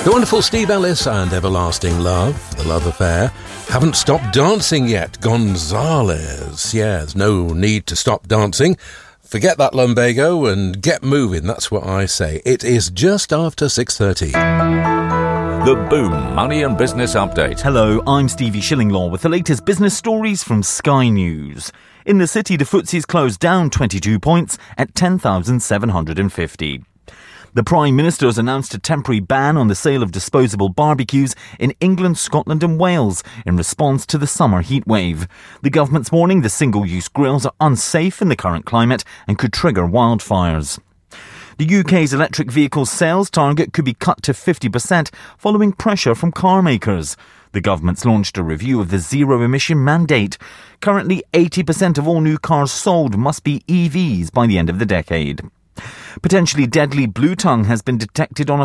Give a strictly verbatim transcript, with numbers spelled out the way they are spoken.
The wonderful Steve Ellis and Everlasting Love, The Love Affair. Haven't stopped dancing yet, Gonzalez. Yeah, there's no need to stop dancing. Forget that lumbago and get moving, that's what I say. It is just after six thirty. The Boom Money and Business Update. Hello, I'm Stevie Shillinglaw with the latest business stories from Sky News. In the city, the F T S E's closed down twenty-two points at ten thousand seven hundred fifty. The Prime Minister has announced a temporary ban on the sale of disposable barbecues in England, Scotland and Wales in response to the summer heatwave. The government's warning the single-use grills are unsafe in the current climate and could trigger wildfires. The U K's electric vehicle sales target could be cut to fifty percent following pressure from car makers. The government's launched a review of the zero-emission mandate. Currently, eighty percent of all new cars sold must be E Vs by the end of the decade. Potentially deadly blue tongue has been detected on a